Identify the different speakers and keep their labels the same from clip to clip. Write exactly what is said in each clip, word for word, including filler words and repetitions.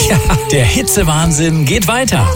Speaker 1: Ja, der Hitzewahnsinn geht weiter.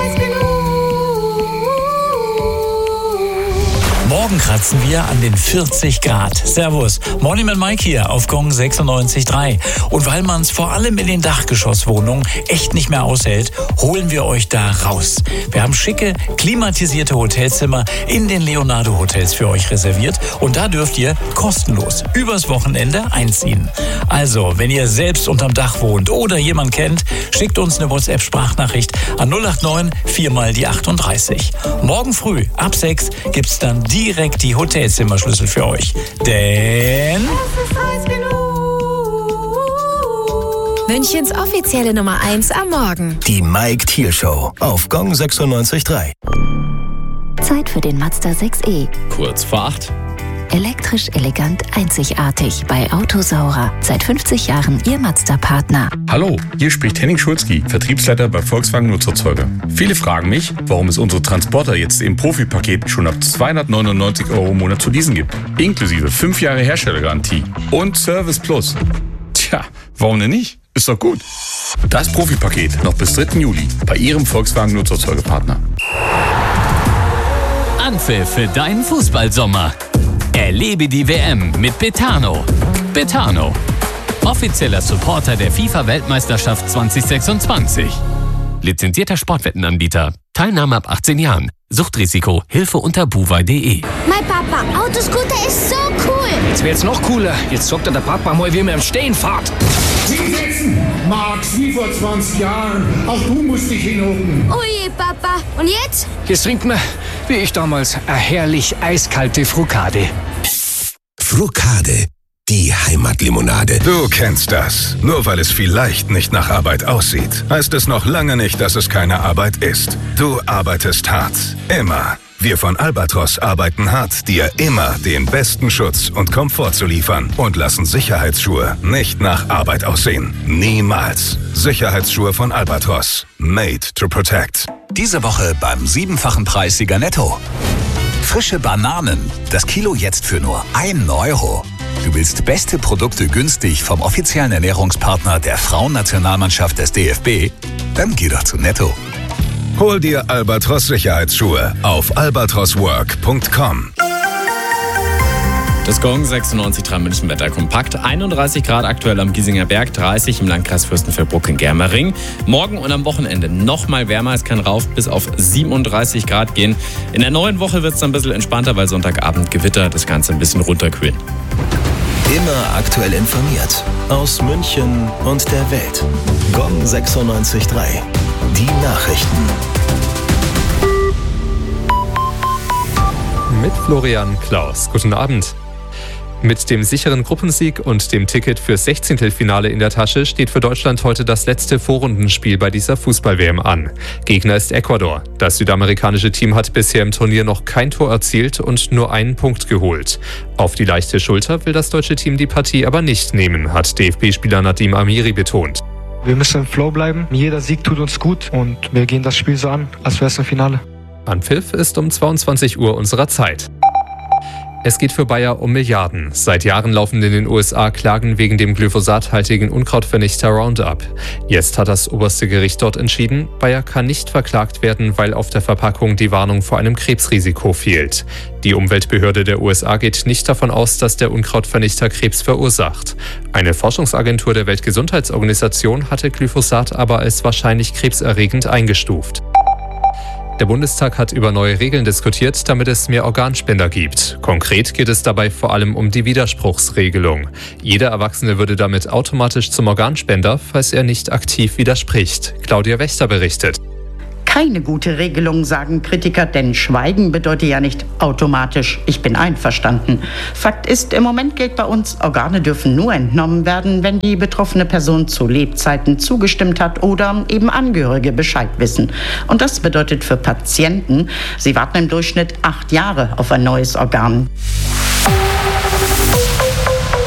Speaker 1: Morgen kratzen wir an den vierzig Grad. Servus, Morning mit Mike hier auf Gong sechsundneunzig Komma drei. Und weil man es vor allem in den Dachgeschosswohnungen echt nicht mehr aushält, holen wir euch da raus. Wir haben schicke, klimatisierte Hotelzimmer in den Leonardo Hotels für euch reserviert. Und da dürft ihr kostenlos übers Wochenende einziehen. Also, wenn ihr selbst unterm Dach wohnt oder jemand kennt, schickt uns eine WhatsApp-Sprachnachricht an null acht neun vier mal die achtunddreißig. Morgen früh ab sechs gibt's dann direkt die Hotelzimmerschlüssel für euch. Denn
Speaker 2: Münchens offizielle Nummer eins am Morgen.
Speaker 3: Die Mike Thiel Show auf Gong sechsundneunzig Komma drei.
Speaker 4: Zeit für den Mazda sechs E.
Speaker 5: Kurz vor acht.
Speaker 4: Elektrisch, elegant, einzigartig bei Autosaurer. Seit fünfzig Jahren Ihr Mazda-Partner.
Speaker 6: Hallo, hier spricht Henning Schulzki, Vertriebsleiter bei Volkswagen Nutzerzeuger. Viele fragen mich, warum es unsere Transporter jetzt im Profi-Paket schon ab zweihundertneunundneunzig Euro im Monat zu leasen gibt. Inklusive fünf Jahre Herstellergarantie und Service Plus. Tja, warum denn nicht? Ist doch gut. Das Profi-Paket noch bis dritten Juli bei Ihrem Volkswagen Nutzerzeugerpartner.
Speaker 5: Anpfiff für deinen Fußballsommer. Erlebe die W M mit Betano. Betano, offizieller Supporter der FIFA-Weltmeisterschaft zwanzig sechsundzwanzig. Lizenzierter Sportwettenanbieter. Teilnahme ab achtzehn Jahren. Suchtrisiko. Hilfe unter buwei punkt de.
Speaker 7: Mein Papa, Autoscooter ist so cool.
Speaker 8: Jetzt wird's noch cooler. Jetzt zockt der Papa mal, wie man im Stehen fährt.
Speaker 9: Hinsetzen, Max, wie vor zwanzig Jahren. Auch du musst dich hinhocken.
Speaker 7: Oh je, Papa. Und jetzt?
Speaker 8: Jetzt trinkt man, wie ich damals, eine herrlich eiskalte Frukade.
Speaker 3: Frukade, die Heimatlimonade. Du kennst das. Nur weil es vielleicht nicht nach Arbeit aussieht, heißt es noch lange nicht, dass es keine Arbeit ist. Du arbeitest hart. Immer. Wir von Albatros arbeiten hart, dir immer den besten Schutz und Komfort zu liefern und lassen Sicherheitsschuhe nicht nach Arbeit aussehen. Niemals. Sicherheitsschuhe von Albatros. Made to protect.
Speaker 1: diese Woche beim siebenfachen Preissieger Netto. Frische Bananen, das Kilo jetzt für nur einen Euro. Du willst beste Produkte günstig vom offiziellen Ernährungspartner der Frauennationalmannschaft des D F B? Dann geh doch zu Netto.
Speaker 3: Hol dir Albatros Sicherheitsschuhe auf albatros work punkt com.
Speaker 5: Das Gong sechsundneunzig Komma drei München Wetter kompakt. einunddreißig Grad aktuell am Giesinger Berg, dreißig im Landkreis Fürstenfeldbruck-Germering. Morgen und am Wochenende noch mal wärmer. Es kann rauf bis auf siebenunddreißig Grad gehen. In der neuen Woche wird es dann ein bisschen entspannter, weil Sonntagabend Gewitter das Ganze ein bisschen runterkühlen.
Speaker 3: Immer aktuell informiert. Aus München und der Welt. Gong sechsundneunzig Komma drei. Die Nachrichten.
Speaker 10: Mit Florian Klaus. Guten Abend. Mit dem sicheren Gruppensieg und dem Ticket fürs Sechzehntelfinale in der Tasche steht für Deutschland heute das letzte Vorrundenspiel bei dieser Fußball-W M an. Gegner ist Ecuador. Das südamerikanische Team hat bisher im Turnier noch kein Tor erzielt und nur einen Punkt geholt. Auf die leichte Schulter will das deutsche Team die Partie aber nicht nehmen, hat D F B-Spieler Nadim Amiri betont.
Speaker 11: Wir müssen im Flow bleiben. Jeder Sieg tut uns gut und wir gehen das Spiel so an, als wäre es ein Finale.
Speaker 10: Anpfiff ist um zweiundzwanzig Uhr unserer Zeit. Es geht für Bayer um Milliarden. Seit Jahren laufen in den U S A Klagen wegen dem glyphosathaltigen Unkrautvernichter Roundup. Jetzt hat das oberste Gericht dort entschieden, Bayer kann nicht verklagt werden, weil auf der Verpackung die Warnung vor einem Krebsrisiko fehlt. Die Umweltbehörde der U S A geht nicht davon aus, dass der Unkrautvernichter Krebs verursacht. Eine Forschungsagentur der Weltgesundheitsorganisation hatte Glyphosat aber als wahrscheinlich krebserregend eingestuft. Der Bundestag hat über neue Regeln diskutiert, damit es mehr Organspender gibt. Konkret geht es dabei vor allem um die Widerspruchsregelung. Jeder Erwachsene würde damit automatisch zum Organspender, falls er nicht aktiv widerspricht. Claudia Wächter berichtet.
Speaker 12: Keine gute Regelung, sagen Kritiker, denn Schweigen bedeutet ja nicht automatisch, ich bin einverstanden. Fakt ist, im Moment gilt bei uns, Organe dürfen nur entnommen werden, wenn die betroffene Person zu Lebzeiten zugestimmt hat oder eben Angehörige Bescheid wissen. Und das bedeutet für Patienten, sie warten im Durchschnitt acht Jahre auf ein neues Organ.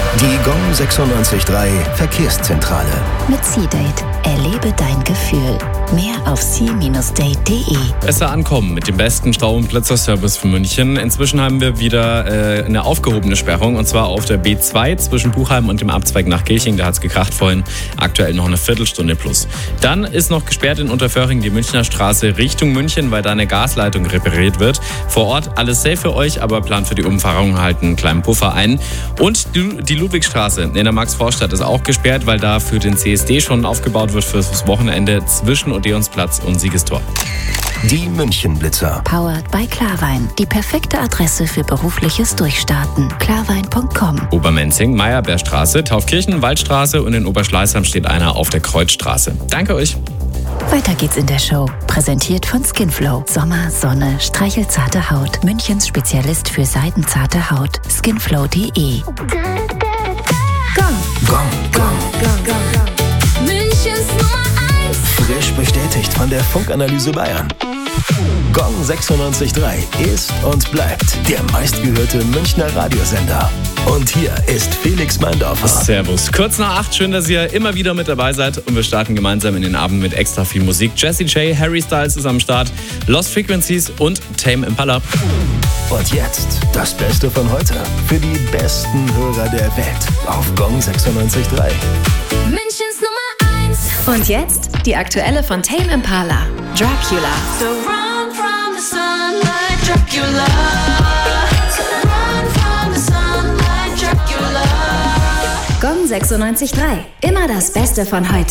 Speaker 3: Die Gong sechsundneunzig Komma drei Verkehrszentrale.
Speaker 4: Mit C-Date. Erlebe dein Gefühl. Mehr auf c Bindestrich date punkt de.
Speaker 13: Besser ankommen mit dem besten Stau- und Blitzerservice für München. Inzwischen haben wir wieder äh, eine aufgehobene Sperrung, und zwar auf der B zwei zwischen Buchheim und dem Abzweig nach Gilching. Da hat es gekracht vorhin. Aktuell noch eine Viertelstunde plus. Dann ist noch gesperrt in Unterföhring die Münchner Straße Richtung München, weil da eine Gasleitung repariert wird. Vor Ort alles safe für euch, aber plant für die Umfahrung halt einen kleinen Puffer ein. Und die, die Ludwigstraße in der Max-Vorstadt ist auch gesperrt, weil da für den C S D schon aufgebaut wird fürs Wochenende zwischen Odeonsplatz und Siegestor.
Speaker 3: Die München-Blitzer.
Speaker 4: Powered by Klarwein. Die perfekte Adresse für berufliches Durchstarten. klarwein punkt com.
Speaker 13: Obermenzing, Meyerbeerstraße, Taufkirchen, Waldstraße und in Oberschleißheim steht einer auf der Kreuzstraße. Danke euch.
Speaker 4: Weiter geht's in der Show. Präsentiert von Skinflow. Sommer, Sonne, streichelzarte Haut. Münchens Spezialist für seidenzarte Haut. skinflow punkt de.
Speaker 2: Gong.
Speaker 3: Gong, Gong.
Speaker 2: Gong, Gong, Gong. Münchens Nummer eins.
Speaker 3: Frisch bestätigt von der Funkanalyse Bayern. Gong sechsundneunzig Komma drei ist und bleibt der meistgehörte Münchner Radiosender. Und hier ist Felix Meindorfer.
Speaker 13: Servus. Kurz nach acht, schön, dass ihr immer wieder mit dabei seid. Und wir starten gemeinsam in den Abend mit extra viel Musik. Jessie J, Harry Styles ist am Start, Lost Frequencies und Tame Impala.
Speaker 3: Und jetzt das Beste von heute für die besten Hörer der Welt auf Gong sechsundneunzig Komma drei.
Speaker 2: Münchens Nummer eins.
Speaker 14: Und jetzt die aktuelle von Tame Impala, Dracula.
Speaker 15: So run from the sunlight, Dracula. Run from the sunlight, Dracula.
Speaker 14: Gong sechsundneunzig Komma drei. Immer das Beste von heute.